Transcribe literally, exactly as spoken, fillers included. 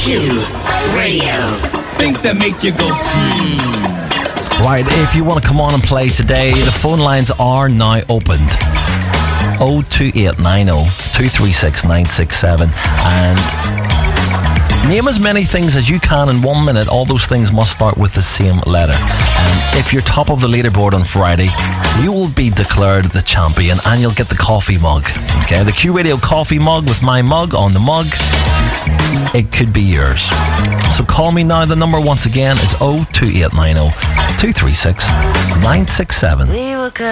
Q Radio. Things that make you go, hmm. Right, if you want to come on and play today, the phone lines are now opened. oh two eight nine oh, two three six, nine six seven. And name as many things as you can in one minute. All those things must start with the same letter. And if you're top of the leaderboard on Friday, you will be declared the champion and you'll get the coffee mug. Okay, the Q Radio coffee mug with my mug on the mug. It could be yours. So call me now. The number once again is oh two eight nine oh, two three six, nine six seven. We were good.